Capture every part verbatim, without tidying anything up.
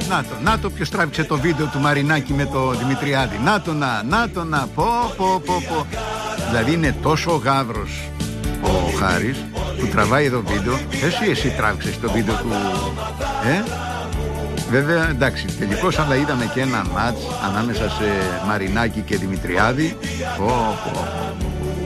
να το, να το ποιος τράβηξε το βίντεο του Μαρινάκη με το Δημητριάδη. Να το να, να το να, πω, πω, πω, πω. Δηλαδή είναι τόσο ο γάβρος ο Χάρης που τραβάει εδώ βίντεο. Εσύ, εσύ τράβηξες το βίντεο του, ε? Βέβαια, εντάξει, τελικώς, αλλά είδαμε και ένα μάτς ανάμεσα σε Μαρινάκη και Δημητριάδη. Πω, πω, πω.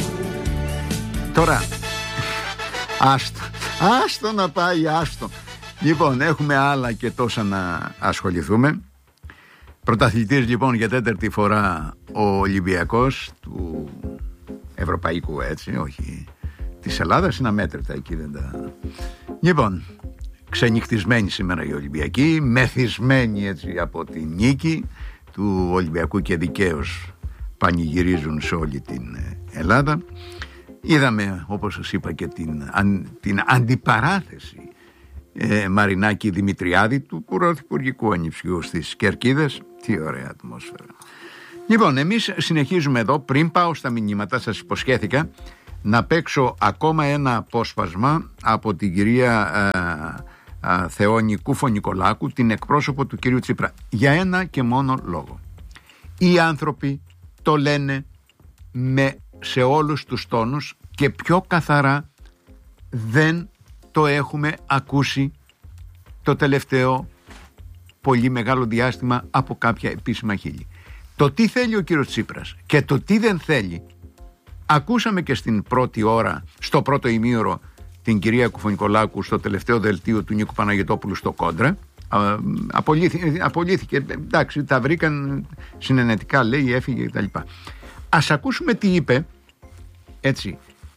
Τώρα, άστο, άστο να πάει, άστο. Λοιπόν, έχουμε άλλα και τόσα να ασχοληθούμε. Πρωταθλητής λοιπόν για τέταρτη φορά ο Ολυμπιακός του Ευρωπαϊκού, έτσι, όχι της Ελλάδας, είναι αμέτρητα εκεί, δεν τα... Λοιπόν, ξενυχτισμένοι σήμερα οι Ολυμπιακοί, μεθυσμένοι έτσι από τη νίκη του Ολυμπιακού και δικαίως πανηγυρίζουν σε όλη την Ελλάδα. Είδαμε, όπως σας είπα, και την, αν, την αντιπαράθεση ε, Μαρινάκη Δημητριάδη του πρωθυπουργικού ανιψιού στις Κερκίδες. Τι ωραία ατμόσφαιρα. Λοιπόν, εμείς συνεχίζουμε εδώ. Πριν πάω στα μηνύματα, σας υποσχέθηκα να παίξω ακόμα ένα απόσπασμα από την κυρία ε, ε, Θεόνη Κούφο-Νικολάκου, την εκπρόσωπο του κυρίου Τσίπρα, για ένα και μόνο λόγο. Οι άνθρωποι το λένε με, σε όλους τους τόνους και πιο καθαρά δεν το έχουμε ακούσει το τελευταίο πολύ μεγάλο διάστημα από κάποια επίσημα χείλη. Το τι θέλει ο κύριος Τσίπρας και το τι δεν θέλει ακούσαμε και στην πρώτη ώρα, στο πρώτο ημίωρο, την κυρία Κουφο-Νικολάκου στο τελευταίο δελτίο του Νίκου Παναγιωτόπουλου στο Κόντρα. Απολύθηκε, απολύθηκε, εντάξει, τα βρήκαν συνενετικά, λέει, έφυγε κτλ. Ας ακούσουμε τι είπε, έτσι,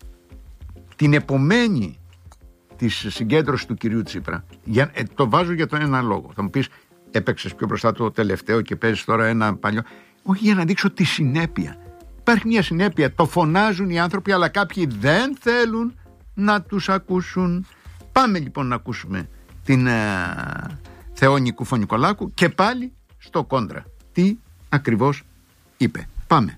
την επομένη της συγκέντρωσης του κυρίου Τσίπρα. Για, ε, το βάζω για τον ένα λόγο. Θα μου πεις, έπαιξες πιο μπροστά το τελευταίο και παίζεις τώρα ένα παλιό. Όχι, για να δείξω τη συνέπεια. Υπάρχει μια συνέπεια. Το φωνάζουν οι άνθρωποι, αλλά κάποιοι δεν θέλουν να τους ακούσουν. Πάμε λοιπόν να ακούσουμε την ε, Θεόνη Κούφο-Νικολάκου και πάλι στο Κόντρα. Τι ακριβώς είπε. Πάμε.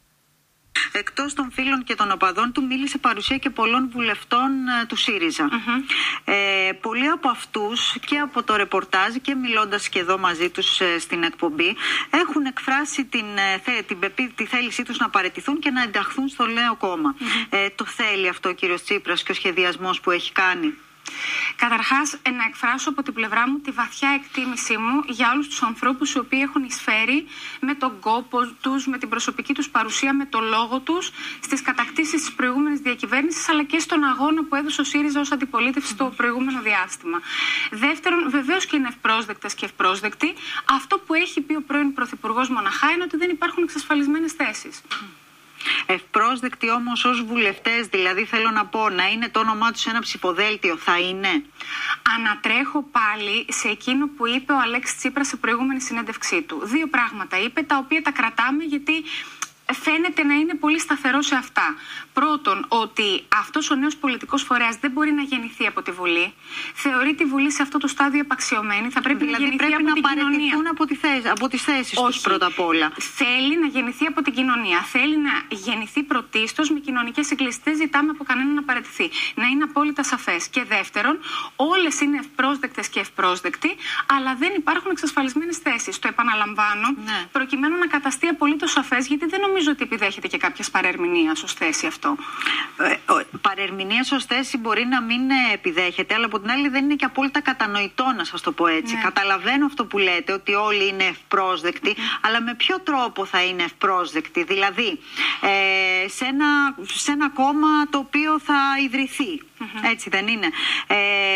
Εκτός των φίλων και των οπαδών του, μίλησε παρουσία και πολλών βουλευτών ε, του ΣΥΡΙΖΑ. Mm-hmm. Ε, πολλοί από αυτούς και από το ρεπορτάζ και μιλώντας και εδώ μαζί τους ε, στην εκπομπή έχουν εκφράσει την, ε, την, την, τη θέλησή τους να παραιτηθούν και να ενταχθούν στο νέο κόμμα. Mm-hmm. Ε, το θέλει αυτό ο κύριος Τσίπρας και ο σχεδιασμός που έχει κάνει? Καταρχάς, να εκφράσω από την πλευρά μου τη βαθιά εκτίμησή μου για όλους τους ανθρώπους οι οποίοι έχουν εισφέρει με τον κόπο τους, με την προσωπική τους παρουσία, με τον λόγο τους στις κατακτήσεις της προηγούμενης διακυβέρνησης, αλλά και στον αγώνα που έδωσε ο ΣΥΡΙΖΑ ως αντιπολίτευση το προηγούμενο διάστημα. Δεύτερον, βεβαίως και είναι ευπρόσδεκτες και ευπρόσδεκτοι. Αυτό που έχει πει ο πρώην Πρωθυπουργός μοναχά είναι ότι δεν υπάρχουν εξασφαλισμένες θέσεις. Ευπρόσδεκτοι όμως ως βουλευτές, δηλαδή θέλω να πω, να είναι το όνομά τους σε ένα ψηφοδέλτιο, θα είναι? Ανατρέχω πάλι σε εκείνο που είπε ο Αλέξης Τσίπρας σε προηγούμενη συνέντευξή του. Δύο πράγματα είπε, τα οποία τα κρατάμε γιατί φαίνεται να είναι πολύ σταθερό σε αυτά. Πρώτον, ότι αυτός ο νέος πολιτικός φορέας δεν μπορεί να γεννηθεί από τη Βουλή. Θεωρεί τη Βουλή σε αυτό το στάδιο επαξιωμένη. Θα πρέπει δηλαδή να γεννηθεί πρέπει από να την κοινωνία. Από, τη θέση, από τις θέσεις τους πρώτα απ' όλα. Θέλει να γεννηθεί από την κοινωνία. Θέλει να γεννηθεί πρωτίστως με κοινωνικές εκκλήσεις. Δεν ζητάμε από κανέναν να παραιτηθεί. Να είναι απόλυτα σαφές. Και δεύτερον, όλες είναι ευπρόσδεκτες και ευπρόσδεκτοι, αλλά δεν υπάρχουν εξασφαλισμένες θέσεις. Το επαναλαμβάνω, ναι, προκειμένου να καταστεί απολύτως σαφές, γιατί δεν νομίζω ότι επιδέχεται και κάποια παρερμηνία ως θέση αυτό. Ε, παρερμηνία ως θέση μπορεί να μην επιδέχεται, αλλά από την άλλη δεν είναι και απόλυτα κατανοητό, να σας το πω έτσι. Ναι. Καταλαβαίνω αυτό που λέτε, ότι όλοι είναι ευπρόσδεκτοι, mm. αλλά με ποιο τρόπο θα είναι ευπρόσδεκτοι? Δηλαδή, ε, σε, ένα, σε ένα κόμμα το οποίο θα ιδρυθεί. Mm-hmm. Έτσι δεν είναι? Ε,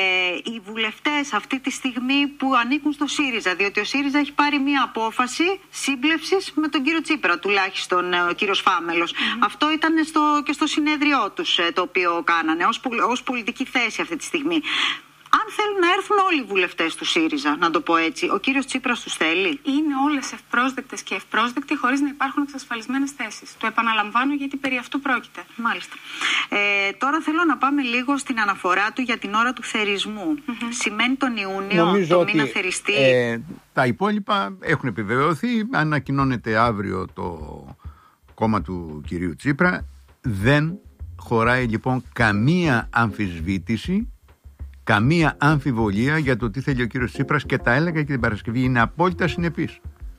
οι βουλευτές αυτή τη στιγμή που ανήκουν στο ΣΥΡΙΖΑ, διότι ο ΣΥΡΙΖΑ έχει πάρει μια απόφαση σύμπλευσης με τον κύριο Τσίπρα, τουλάχιστον ο κύριος Φάμελος. Mm-hmm. Αυτό ήταν στο, και στο συνέδριό τους το οποίο κάνανε ως, ως πολιτική θέση αυτή τη στιγμή. Αν θέλουν να έρθουν όλοι οι βουλευτές του ΣΥΡΙΖΑ, να το πω έτσι, ο κύριος Τσίπρας τους θέλει? Είναι όλες ευπρόσδεκτες και ευπρόσδεκτοι χωρίς να υπάρχουν εξασφαλισμένες θέσεις. Το επαναλαμβάνω γιατί περί αυτού πρόκειται. Μάλιστα. Ε, τώρα θέλω να πάμε λίγο στην αναφορά του για την ώρα του θερισμού. Mm-hmm. Σημαίνει τον Ιούνιο, νομίζω το ότι, μήνα θεριστή. Ε, τα υπόλοιπα έχουν επιβεβαιωθεί. Ανακοινώνεται αύριο το κόμμα του κυρίου Τσίπρα. Δεν χωράει λοιπόν καμία αμφισβήτηση καμία αμφιβολία για το τι θέλει ο κύριος Τσίπρας και τα έλεγα και την Παρασκευή. Είναι απόλυτα συνεπής.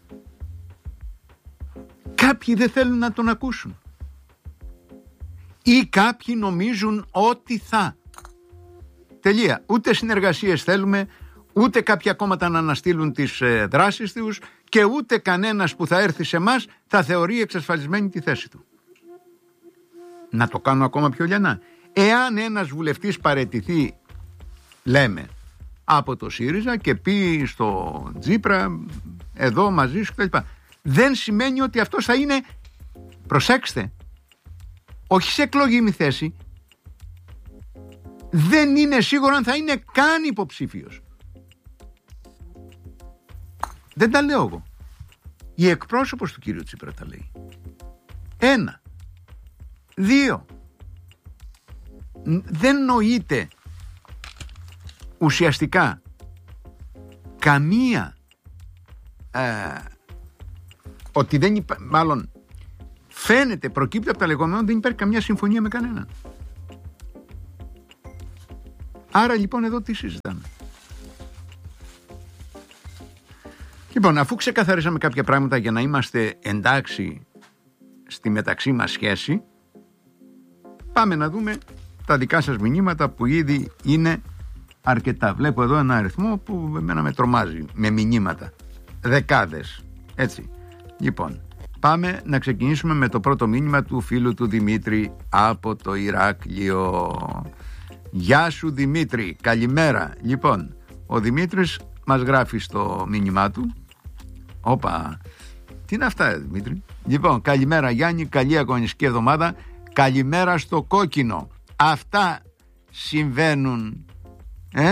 Κάποιοι δεν θέλουν να τον ακούσουν. Ή κάποιοι νομίζουν ότι θα. Τελεία. Ούτε συνεργασίες θέλουμε, ούτε κάποια κόμματα να αναστείλουν τις ε, δράσεις τους και ούτε κανένας που θα έρθει σε εμάς θα θεωρεί εξασφαλισμένη τη θέση του. Να το κάνω ακόμα πιο λιανά. Εάν ένας βουλευτής παραιτηθεί, λέμε, από το ΣΥΡΙΖΑ και πει στο Τσίπρα εδώ μαζί σου κτλ., δεν σημαίνει ότι αυτός θα είναι, προσέξτε, όχι σε εκλογήμη θέση, δεν είναι σίγουρο αν θα είναι καν υποψήφιος. Δεν τα λέω εγώ. Η εκπρόσωπος του κύριου Τσίπρα τα λέει. Ένα. Δύο. Δεν νοείται ουσιαστικά καμία ε, ότι δεν υπά... μάλλον φαίνεται, προκύπτει από τα λεγόμενα, δεν υπάρχει καμιά συμφωνία με κανέναν. Άρα λοιπόν εδώ τι συζητάμε? Λοιπόν, αφού ξεκαθαρίσαμε κάποια πράγματα για να είμαστε εντάξει στη μεταξύ μας σχέση, πάμε να δούμε τα δικά σας μηνύματα που ήδη είναι αρκετά. Βλέπω εδώ ένα αριθμό που εμένα με τρομάζει με μηνύματα. Δεκάδες. Έτσι. Λοιπόν, πάμε να ξεκινήσουμε με το πρώτο μήνυμα του φίλου του Δημήτρη από το Ηράκλειο. Γεια σου Δημήτρη, καλημέρα. Λοιπόν, ο Δημήτρης μας γράφει στο μήνυμά του. Όπα, τι είναι αυτά Δημήτρη? Λοιπόν, καλημέρα Γιάννη, καλή αγωνιστική εβδομάδα. Καλημέρα στο κόκκινο. Αυτά συμβαίνουν ε?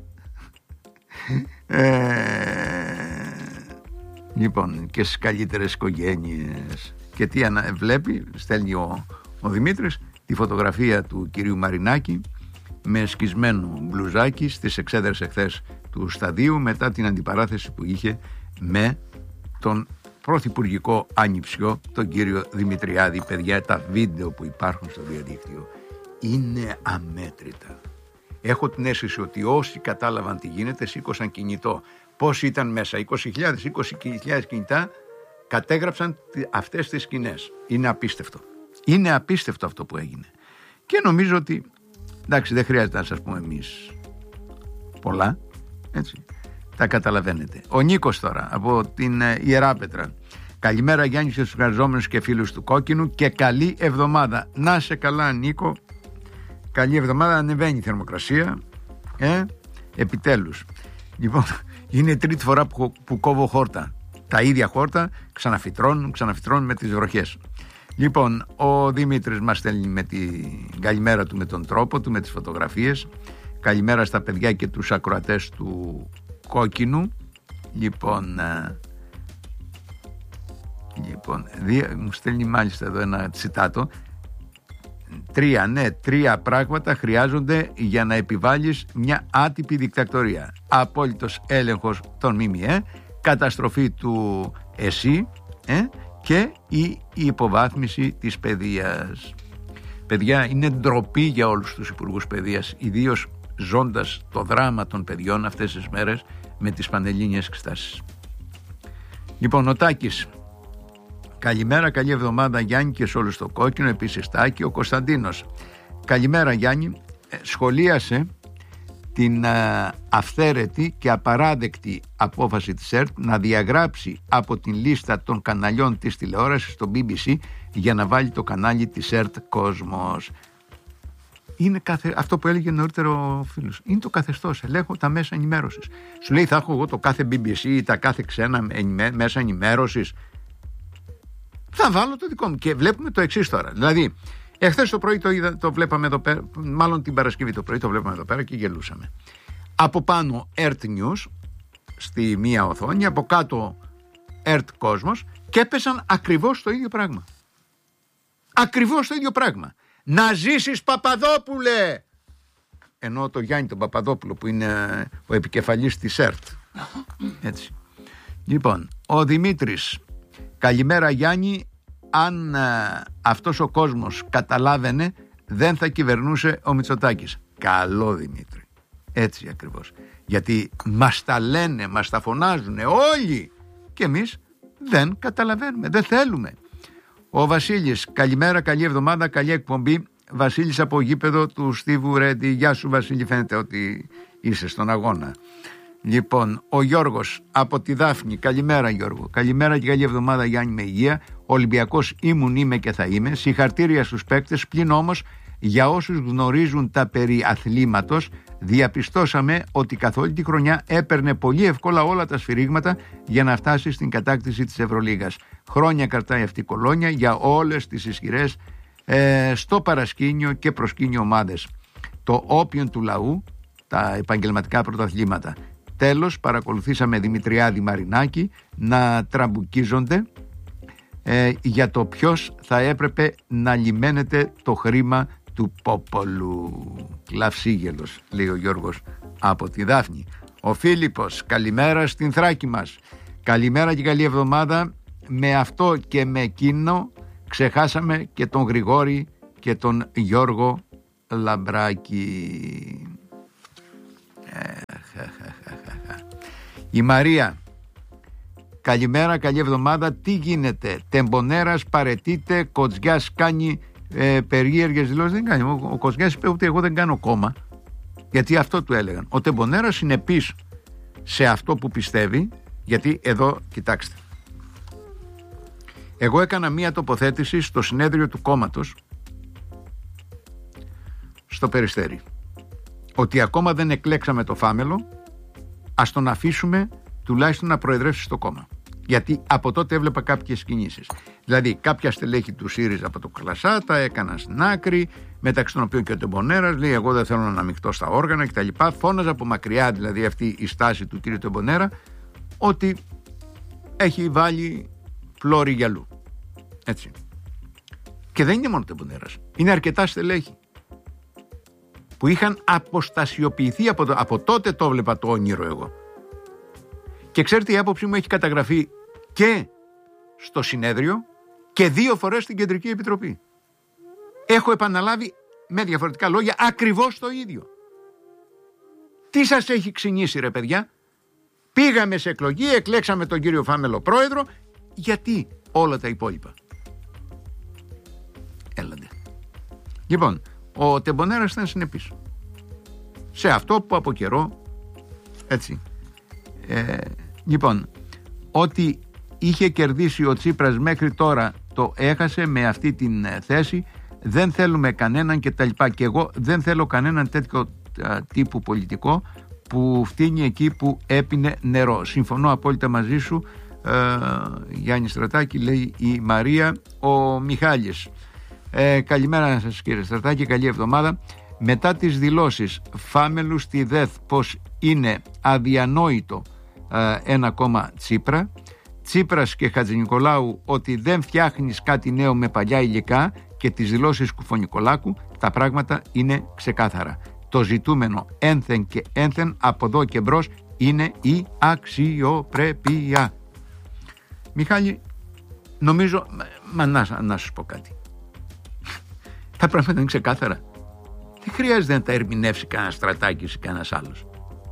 ε... Λοιπόν, και στις καλύτερες οικογένειες. Και τι ανα... βλέπει, στέλνει ο, ο Δημήτρης τη φωτογραφία του κυρίου Μαρινάκη με σκισμένο μπλουζάκι στις εξέδρες εχθές του σταδίου μετά την αντιπαράθεση που είχε με τον πρωθυπουργικό ανιψιό, τον κύριο Δημητριάδη. Παιδιά, τα βίντεο που υπάρχουν στο διαδίκτυο είναι αμέτρητα. Έχω την αίσθηση ότι όσοι κατάλαβαν τι γίνεται σήκωσαν κινητό. Πώς ήταν μέσα, είκοσι χιλιάδες, είκοσι χιλιάδες κινητά κατέγραψαν αυτές τις σκηνές. Είναι απίστευτο. Είναι απίστευτο αυτό που έγινε. Και νομίζω ότι, εντάξει, δεν χρειάζεται να σας πούμε εμείς πολλά, έτσι. Τα καταλαβαίνετε. Ο Νίκος τώρα από την Ιεράπετρα. Καλημέρα Γιάννη στους εργαζόμενους και φίλους του Κόκκινου και καλή εβδομάδα. Να σε καλά Νίκο. Καλή εβδομάδα, ανεβαίνει η θερμοκρασία. Ε, επιτέλους. Λοιπόν, είναι τρίτη φορά που, που κόβω χόρτα. Τα ίδια χόρτα ξαναφυτρώνουν, ξαναφυτρώνουν με τις βροχές. Λοιπόν, ο Δημήτρης μας στέλνει με την καλημέρα του, με τον τρόπο του, με τις φωτογραφίες. Καλημέρα στα παιδιά και τους ακροατές του Κόκκινου. Λοιπόν, ε, λοιπόν δι, μου στέλνει μάλιστα εδώ ένα τσιτάτο. Τρία, ναι, τρία πράγματα χρειάζονται για να επιβάλλεις μια άτυπη δικτατορία. Απόλυτος έλεγχος των ΜΜΕ, καταστροφή του ΕΣΥ ε, και η υποβάθμιση της παιδείας. Παιδιά, είναι ντροπή για όλους τους υπουργούς παιδείας, ιδίως ζώντας το δράμα των παιδιών αυτές τις μέρες με τις πανελλήνιες εξετάσεις. Λοιπόν, ο Τάκης. Καλημέρα, καλή εβδομάδα Γιάννη και σε όλους το Κόκκινο, επίσης Τάκη. Ο Κωνσταντίνος. Καλημέρα Γιάννη, σχολίασε την α, αυθαίρετη και απαράδεκτη απόφαση της ΕΡΤ να διαγράψει από την λίστα των καναλιών της τηλεόρασης στο μπι μπι σι για να βάλει το κανάλι της ΕΡΤ Κόσμος. Είναι καθε... αυτό που έλεγε νωρίτερο ο φίλος. Είναι το καθεστώς. Ελέγχω τα μέσα ενημέρωσης. Σου λέει, θα έχω εγώ το κάθε μπι μπι σι ή τα κάθε ξένα ενημέ... μέσα ενημέρωσης. Θα βάλω το δικό μου. Και βλέπουμε το εξής τώρα. Δηλαδή, εχθές το πρωί το, είδα, το βλέπαμε εδώ πέρα, μάλλον την Παρασκευή το πρωί το βλέπαμε εδώ πέρα και γελούσαμε. Από πάνω ΕΡΤ News στη μία οθόνη, από κάτω ΕΡΤ Κόσμος και έπεσαν ακριβώς το ίδιο πράγμα. Ακριβώς το ίδιο πράγμα. Να ζήσεις Παπαδόπουλε! Ενώ το Γιάννη τον Παπαδόπουλο που είναι ο επικεφαλής της ΕΡΤ. Έτσι. Λοιπόν, ο Δημήτρης. Καλημέρα Γιάννη, αν α, αυτός ο κόσμος καταλάβαινε δεν θα κυβερνούσε ο Μητσοτάκης. Καλό Δημήτρη. Έτσι ακριβώς. Γιατί μας τα λένε, μας τα φωνάζουν όλοι και εμείς δεν καταλαβαίνουμε, δεν θέλουμε. Ο Βασίλης, καλημέρα, καλή εβδομάδα, καλή εκπομπή. Βασίλης από γήπεδο του Στίβου Ρέντι. Γεια σου Βασίλη, φαίνεται ότι είσαι στον αγώνα. Λοιπόν, ο Γιώργος από τη Δάφνη, καλημέρα Γιώργο. Καλημέρα και καλή εβδομάδα Γιάννη με υγεία. Ολυμπιακός ήμουν, είμαι και θα είμαι. Συγχαρτήρια στους παίκτες, πλην όμως για όσους γνωρίζουν τα περί αθλήματος, διαπιστώσαμε ότι καθ' όλη τη χρονιά έπαιρνε πολύ εύκολα όλα τα σφυρίγματα για να φτάσει στην κατάκτηση της Ευρωλίγας. Χρόνια κρατάει αυτή η κολόνια για όλες τις ισχυρές ε, στο παρασκήνιο και προσκήνιο ομάδες. Το όπιον του λαού, τα επαγγελματικά πρωταθλήματα. Τέλος, παρακολουθήσαμε Δημητριάδη Μαρινάκη να τραμπουκίζονται ε, για το ποιος θα έπρεπε να λιμένεται το χρήμα του Πόπολου. Κλαυσίγελος, λέει ο Γιώργος από τη Δάφνη. Ο Φίλιππος, καλημέρα στην Θράκη μας. Καλημέρα και καλή εβδομάδα. Με αυτό και με εκείνο ξεχάσαμε και τον Γρηγόρη και τον Γιώργο Λαμπράκη. Η Μαρία, καλημέρα, καλή εβδομάδα. Τι γίνεται? Τεμπονέρας παρετείται, Κοτζιάς κάνει ε, περίεργες δηλώσεις. Δεν κάνει. Ο, ο Κοτζιάς είπε ότι εγώ δεν κάνω κόμμα, γιατί αυτό του έλεγαν. Ο Τεμπονέρας είναι πίσω σε αυτό που πιστεύει, γιατί εδώ κοιτάξτε, εγώ έκανα μία τοποθέτηση στο συνέδριο του κόμματος στο Περιστέρι, ότι ακόμα δεν εκλέξαμε το Φάμελο, ας τον αφήσουμε τουλάχιστον να προεδρεύσει στο κόμμα. Γιατί από τότε έβλεπα κάποιες κινήσεις. Δηλαδή κάποια στελέχη του ΣΥΡΙΖΑ από το Κλασσά τα έκαναν στην άκρη, μεταξύ των οποίων και ο Τεμπονέρας λέει εγώ δεν θέλω να αναμειχθώ στα όργανα κτλ. Φώναζα από μακριά δηλαδή αυτή η στάση του κ. Τεμπονέρα ότι έχει βάλει φλόρι γυαλού. Έτσι. Και δεν είναι μόνο Τεμπονέρας. Είναι αρκετά στελέχη που είχαν αποστασιοποιηθεί από, το, από τότε το έβλεπα το όνειρο εγώ. Και ξέρετε η άποψή μου έχει καταγραφεί και στο συνέδριο και δύο φορές στην Κεντρική Επιτροπή. Έχω επαναλάβει με διαφορετικά λόγια ακριβώς το ίδιο. Τι σας έχει ξυνήσει ρε παιδιά? Πήγαμε σε εκλογή, εκλέξαμε τον κύριο Φάμελο πρόεδρο, γιατί όλα τα υπόλοιπα? Έλατε. Λοιπόν, ο Τεμπονέρας ήταν συνεπής σε αυτό που από καιρό έτσι ε, λοιπόν, ότι είχε κερδίσει ο Τσίπρας μέχρι τώρα το έχασε με αυτή την θέση. Δεν θέλουμε κανέναν και τα λοιπά. Και εγώ δεν θέλω κανέναν τέτοιο α, τύπου πολιτικό που φτύνει εκεί που έπινε νερό. Συμφωνώ απόλυτα μαζί σου ε, Γιάννη Στρατάκη, λέει η Μαρία. Ο Μιχάλης, ε, καλημέρα σας κύριε Στρατάκη, καλή εβδομάδα. Μετά τις δηλώσεις Φάμελου στη ΔΕΘ πως είναι αδιανόητο ε, ένα κόμμα Τσίπρα, Τσίπρας και Χατζηνικολάου ότι δεν φτιάχνεις κάτι νέο με παλιά υλικά και τις δηλώσεις Κουφονικολάκου, τα πράγματα είναι ξεκάθαρα. Το ζητούμενο ένθεν και ένθεν από εδώ και μπρος είναι η αξιοπρέπεια. Μιχάλη, νομίζω, μα να, να σου πω κάτι. Τα πράγματα είναι ξεκάθαρα. Δεν χρειάζεται να τα ερμηνεύσει κανένα Στρατάκης ή κανένας άλλος.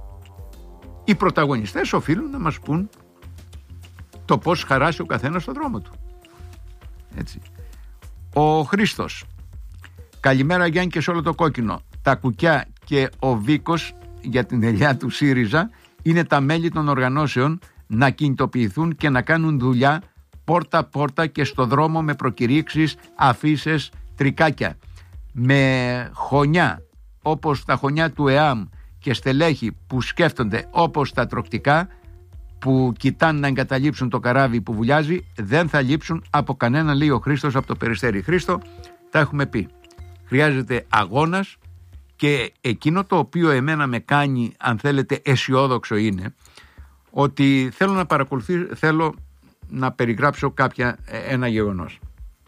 Οι πρωταγωνιστές οφείλουν να μας πούν το πώς χαράσει ο καθένας στον δρόμο του. Έτσι. Ο Χρήστος, καλημέρα Γιάννη και σε όλο το κόκκινο. Τα κουκιά και ο Βίκος για την ελιά του ΣΥΡΙΖΑ είναι τα μέλη των οργανώσεων να κινητοποιηθούν και να κάνουν δουλειά πόρτα πόρτα και στο δρόμο με προκηρύξεις, αφίσες, τρικάκια. Με χωνιά όπως τα χωνιά του ΕΑΜ και στελέχη που σκέφτονται όπως τα τροκτικά που κοιτάνε να εγκαταλείψουν το καράβι που βουλιάζει, δεν θα λείψουν από κανένα, λέει ο Χρήστος από το Περιστέρι. Χρήστο, τα έχουμε πει. Χρειάζεται αγώνας και εκείνο το οποίο εμένα με κάνει, αν θέλετε, αισιόδοξο είναι ότι θέλω να παρακολουθήσω, θέλω να περιγράψω κάποια, ένα γεγονός.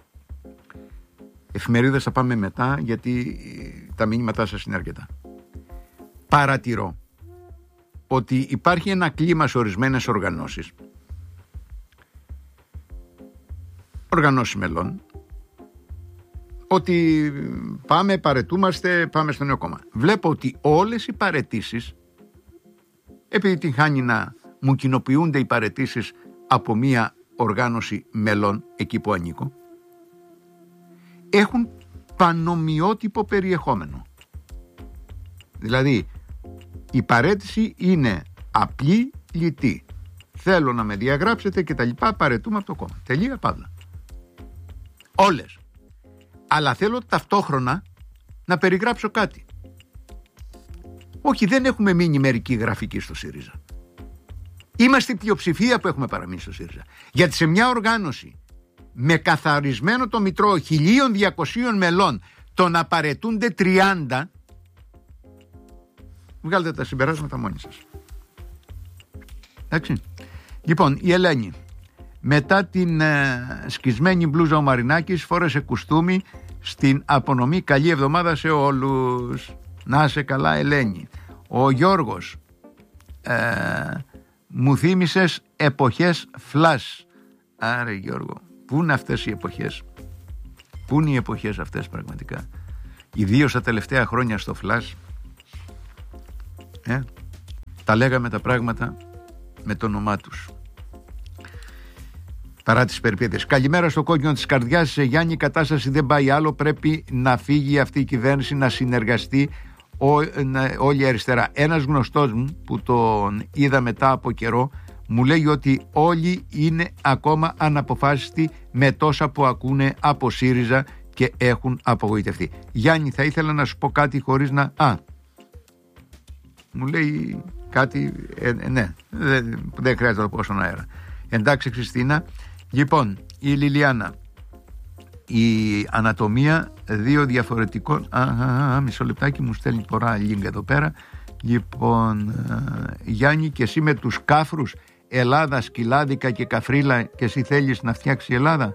Εφημερίδες θα πάμε μετά γιατί τα μηνύματά σας είναι αρκετά. Παρατηρώ ότι υπάρχει ένα κλίμα σε ορισμένες οργανώσεις, οργανώσεις μελών, ότι πάμε, παρετούμαστε, πάμε στο νέο κόμμα. Βλέπω ότι όλες οι παρετήσεις, επειδή την χάνει να μου κοινοποιούνται οι παρετήσεις από μία οργάνωση μελών, εκεί που ανήκω, έχουν πανομοιότυπο περιεχόμενο. Δηλαδή, η παρέτηση είναι απλή, λιτή. Θέλω να με διαγράψετε και τα λοιπά, παρετούμε από το κόμμα. Τελεία, παύλα. Όλες. Αλλά θέλω ταυτόχρονα να περιγράψω κάτι. Όχι, δεν έχουμε μείνει μερικοί γραφικοί στο ΣΥΡΙΖΑ. Είμαστε η πλειοψηφία που έχουμε παραμείνει στο ΣΥΡΙΖΑ. Γιατί σε μια οργάνωση με καθαρισμένο το μητρό χίλια διακόσια μελών, το να παρετούνται τριάντα, βγάλτε τα συμπεράσματα μόνοι σας. Εντάξει. Λοιπόν, η Ελένη, μετά την ε, σκισμένη μπλούζα ο Μαρινάκης, φόρεσε κουστούμι στην απονομή. Καλή εβδομάδα σε όλους. Να σε καλά, Ελένη. Ο Γιώργος, ε, μου θύμισες εποχές φλας. Άρε Γιώργο, πού είναι αυτές οι εποχές? Πού είναι οι εποχές αυτές πραγματικά? Ιδίως τα τελευταία χρόνια στο φλας. Ε, τα λέγαμε τα πράγματα με το όνομά τους, παρά τις περιπέτειες. Καλημέρα στο κόκκινο της καρδιάς. Γιάννη, η κατάσταση δεν πάει άλλο. Πρέπει να φύγει αυτή η κυβέρνηση, να συνεργαστεί ό, να, όλη η αριστερά. Ένας γνωστός μου που τον είδα μετά από καιρό μου λέει ότι όλοι είναι ακόμα αναποφάσιστοι με τόσα που ακούνε από ΣΥΡΙΖΑ και έχουν απογοητευτεί. Γιάννη, θα ήθελα να σου πω κάτι χωρίς να... Α, μου λέει κάτι... Ε, ε, ναι, δεν, δεν χρειάζεται να το πω στον αέρα. Εντάξει, Χριστίνα. Λοιπόν, η Λιλιάνα, η ανατομία δύο διαφορετικών... Α, α, α, μισό λεπτάκι, μου στέλνει πορά λίγκα εδώ πέρα. Λοιπόν, α, Γιάννη, και εσύ με τους κάφρους, Ελλάδα, σκυλάδικα και καφρίλα, και εσύ θέλεις να φτιάξει Ελλάδα?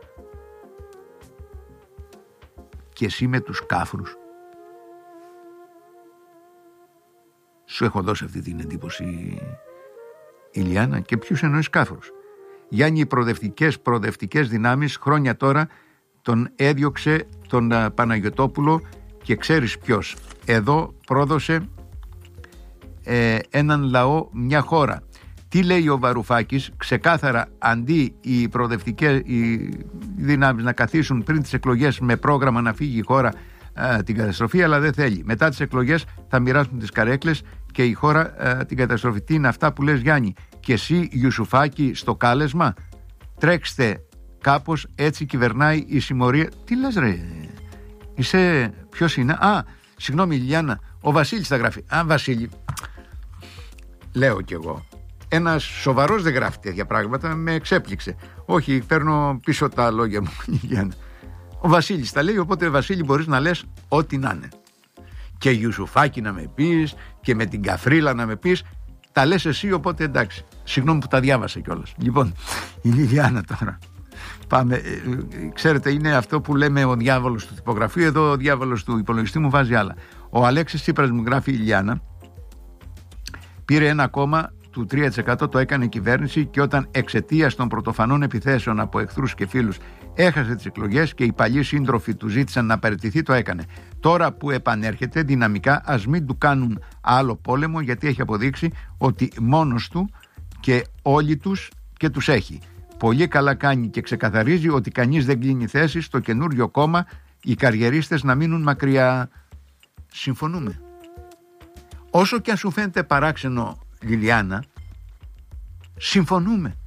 Και εσύ με τους κάφρους. Σου έχω δώσει αυτή την εντύπωση, Ηλιάνα? Και ποιους εννοείς κάφρους? Γιάννη, οι προοδευτικές, προοδευτικές δυνάμεις χρόνια τώρα τον έδιωξε τον uh, Παναγιωτόπουλο, και ξέρεις ποιος? Εδώ πρόδωσε ε, έναν λαό, μια χώρα. Τι λέει ο Βαρουφάκης? Ξεκάθαρα, αντί οι προοδευτικές οι δυνάμεις να καθίσουν πριν τις εκλογές με πρόγραμμα να φύγει η χώρα α, την καταστροφή, αλλά δεν θέλει. Μετά τις εκλογές θα μοιράσουν τις καρέκλες και η χώρα α, την καταστροφή. Τι είναι αυτά που λες, Γιάννη? Και εσύ, Ιουσουφάκη, στο κάλεσμα, τρέξτε κάπως, έτσι κυβερνάει η συμμορία. Τι λες ρε? Είσαι... Ποιος είναι? Α, συγγνώμη Λιλιάνα, ο Βασίλης θα γράφει. Α, Βασίλη, λέω κι εγώ. Ένας σοβαρός δεν γράφει τέτοια πράγματα, με εξέπληξε. Όχι, παίρνω πίσω τα λόγια μου, Λιλιάνα. Ο Βασίλης τα λέει, οπότε Βασίλη μπορείς να λες ό,τι να είναι. Και Ιουσουφάκη να με πεις, και με την Καφρίλα να με πεις. Τα λες εσύ, οπότε εντάξει. Συγγνώμη που τα διάβασα κιόλας. Λοιπόν, η Λιλιάνα τώρα. Πάμε. Ε, ξέρετε, είναι αυτό που λέμε ο διάβολος του τυπογραφείου. Εδώ ο διάβολος του υπολογιστή μου βάζει άλλα. Ο Αλέξης Τσίπρας, μου γράφει η Λιλιάνα, πήρε ένα κόμμα του τρία τοις εκατό, το έκανε η κυβέρνηση, και όταν εξαιτίας των πρωτοφανών επιθέσεων από εχθρούς και φίλους έχασε τις εκλογές και οι παλιοί σύντροφοι του ζήτησαν να παραιτηθεί, το έκανε. Τώρα που επανέρχεται δυναμικά, ας μην του κάνουν άλλο πόλεμο, γιατί έχει αποδείξει ότι μόνος του και όλοι τους και τους έχει. Πολύ καλά κάνει και ξεκαθαρίζει ότι κανείς δεν κλείνει θέση στο καινούριο κόμμα, οι καριερίστες να μείνουν μακριά. Συμφωνούμε. Όσο και αν σου φαίνεται παράξενο, Λιλιάνα, συμφωνούμε.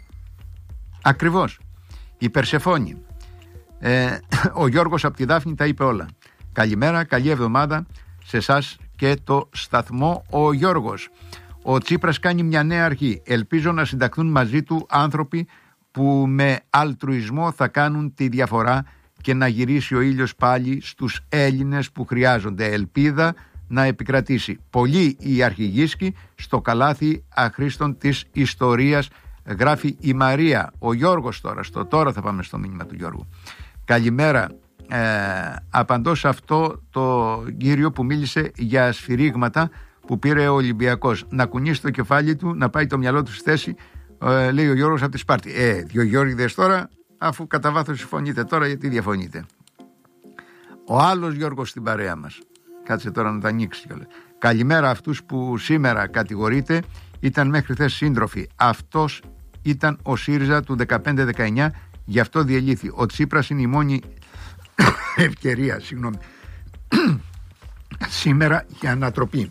Ακριβώς. Η Περσεφόνη, ε, ο Γιώργος από τη Δάφνη τα είπε όλα. Καλημέρα, καλή εβδομάδα σε εσάς και το σταθμό. Ο Γιώργος, ο Τσίπρας κάνει μια νέα αρχή. Ελπίζω να συνταχθούν μαζί του άνθρωποι που με αλτρουισμό θα κάνουν τη διαφορά και να γυρίσει ο ήλιος πάλι στους Έλληνες που χρειάζονται. Ελπίδα να επικρατήσει. Πολλοί οι αρχηγίσκοι στο καλάθι αχρήστων της ιστορίας, γράφει η Μαρία. Ο Γιώργος τώρα, στο τώρα θα πάμε στο μήνυμα του Γιώργου. Καλημέρα. Ε, απαντώ σε αυτό το κύριο που μίλησε για σφυρίγματα που πήρε ο Ολυμπιακός. Να κουνήσει το κεφάλι του, να πάει το μυαλό του στη θέση, ε, λέει ο Γιώργος από τη Σπάρτη. Ε, δύο Γιώργηδες τώρα, αφού κατά βάθος συμφωνείτε τώρα, γιατί διαφωνείτε? Ο άλλος Γιώργος στην παρέα μας. Κάτσε τώρα να τα ανοίξει κιόλας. Καλημέρα αυτούς που σήμερα κατηγορείται, ήταν μέχρι χθες σύντροφοι. Αυτός ήταν ο ΣΥΡΙΖΑ του δεκαπέντε δεκαεννιά, γι' αυτό διελήθη. Ο Τσίπρας είναι η μόνη ευκαιρία, συγγνώμη, σήμερα για ανατροπή.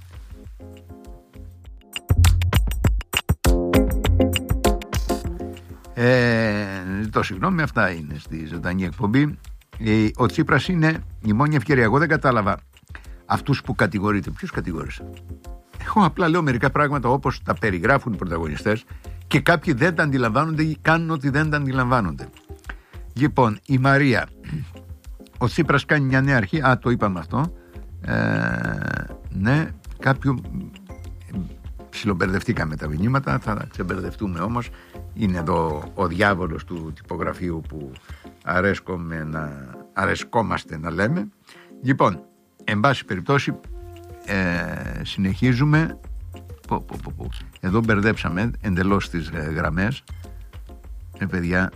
Ε, το συγγνώμη, αυτά είναι στη ζωντανή εκπομπή. Ε, ο Τσίπρας είναι η μόνη ευκαιρία. Εγώ δεν κατάλαβα αυτούς που κατηγορείται. Ποιους κατηγόρησε? Εγώ απλά λέω μερικά πράγματα όπως τα περιγράφουν οι πρωταγωνιστές και κάποιοι δεν τα αντιλαμβάνονται ή κάνουν ότι δεν τα αντιλαμβάνονται. Λοιπόν, η Μαρία. Ο Τσίπρας κάνει μια νέα αρχή. Α, το είπαμε αυτό. Ε, ναι, κάποιου ψιλομπερδευτήκαμε τα μηνύματα. Θα ξεμπερδευτούμε όμως. Είναι εδώ ο διάβολος του τυπογραφείου που αρέσκομαι να, αρεσκόμαστε να λέμε. Λοιπόν, εν πάση περιπτώσει, ε, συνεχίζουμε. Πω, πω, πω, πω. Εδώ μπερδέψαμε εντελώς τις ε, γραμμές. Ε, παιδιά,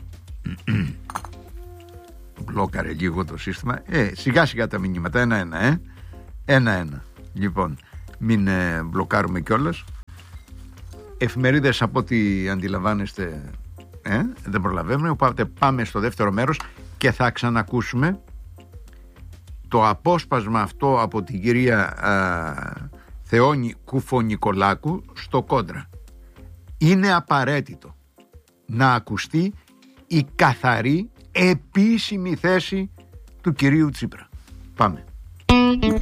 μπλόκαρε λίγο το σύστημα. Ε, σιγά σιγά τα μηνύματα, ένα-ένα, ε. Ένα-ένα. Λοιπόν, μην ε, μπλοκάρουμε κιόλας. Εφημερίδες από ό,τι αντιλαμβάνεστε, ε, δεν προλαβαίνουμε. Οπότε πάμε στο δεύτερο μέρος και θα ξανακούσουμε το απόσπασμα αυτό από την κυρία α, Θεόνη Κουφονικολάκου στο Κόντρα. Είναι απαραίτητο να ακουστεί η καθαρή επίσημη θέση του κυρίου Τσίπρα. Πάμε.